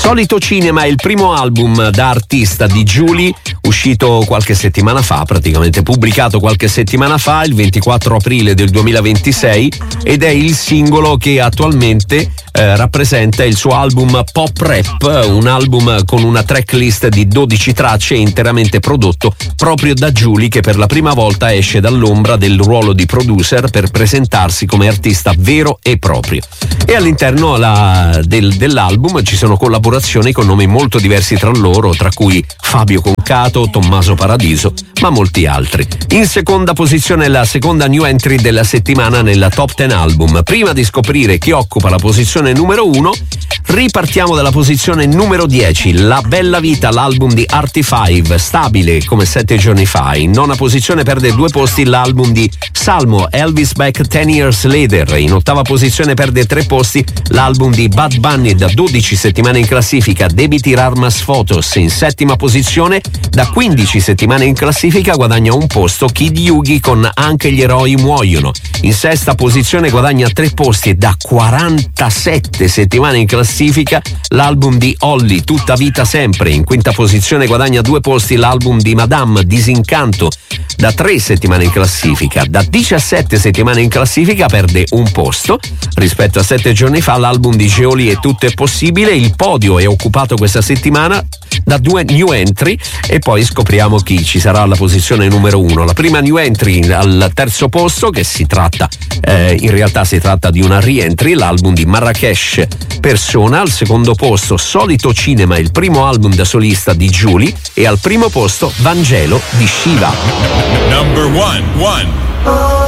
Solito Cinema è il primo album da artista di Giuly, uscito qualche settimana fa, praticamente pubblicato qualche settimana fa, il 24 aprile del 2026, ed è il singolo che attualmente rappresenta il suo album Pop Rap, un album con una tracklist di 12 tracce interamente prodotto proprio da Giuly, che per la prima volta esce dall'ombra del ruolo di producer per presentarsi come artista vero e proprio. E all'interno dell'album ci sono collaborazioni con nomi molto diversi tra loro, tra cui Fabio Concato, Tommaso Paradiso, ma molti altri. In seconda posizione la seconda new entry della settimana nella Top 10 Album. Prima di scoprire chi occupa la posizione numero 1, ripartiamo dalla posizione numero 10, La Bella Vita, l'album di Arty5, stabile come 7 giorni fa. In nona posizione perde 2 posti l'album di Salmo, Elvis Back 10 Years Later. In ottava posizione perde 3 posti l'album di Bad Bunny, da 12 settimane in classifica, Devi tirar mas fotos. In settima posizione, da 15 settimane in classifica, guadagna un posto Kid Yugi con Anche gli eroi muoiono. In sesta posizione guadagna 3 posti, da 47 settimane in classifica, l'album di Olly, Tutta vita sempre. In quinta posizione guadagna 2 posti l'album di Madame, Disincanto, da 3 settimane in classifica. Da 17 settimane in classifica perde un posto rispetto a 7 giorni fa l'album di Geoli E tutto è possibile. Il podio è occupato questa settimana da 2 new entry e poi scopriamo chi ci sarà alla posizione numero 1. La prima new entry al terzo posto, che in realtà si tratta di una re-entry, l'album di Marrakesh, Persona. Al secondo posto Solito Cinema, il primo album da solista di Giuly, e al primo posto Vangelo di Shiva. Number one.